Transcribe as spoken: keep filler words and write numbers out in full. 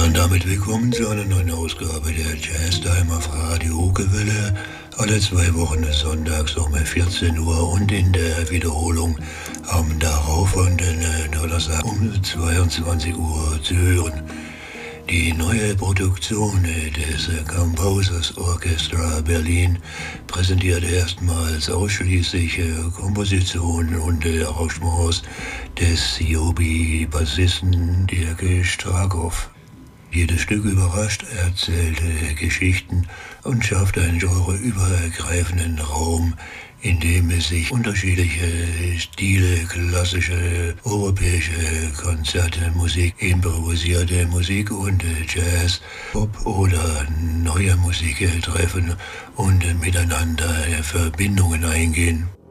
Ja, und damit willkommen zu einer neuen Ausgabe der Jazztime auf Radio Hokewelle. Alle zwei Wochen des Sonntags um vierzehn Uhr und in der Wiederholung am darauffolgenden Donnerstag um zweiundzwanzig Uhr zu hören. Die neue Produktion des Composers Orchestra Berlin präsentiert erstmals ausschließlich Kompositionen und Arrangements des C O B-Bassisten Dirk Strakow. Jedes Stück überrascht, erzählt Geschichten und schafft einen genreübergreifenden Raum, in dem es sich unterschiedliche Stile, klassische, europäische Konzertmusik, improvisierte Musik und Jazz, Pop oder neue Musik treffen und miteinander Verbindungen eingehen.